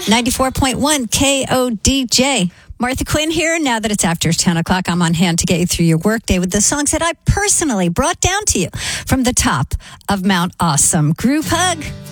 94.1 KODJ. Martha Quinn here. Now that it's after 10 o'clock, I'm on hand to get you through your workday with the songs that I personally brought down to you from the top of Mount Awesome. Group hug.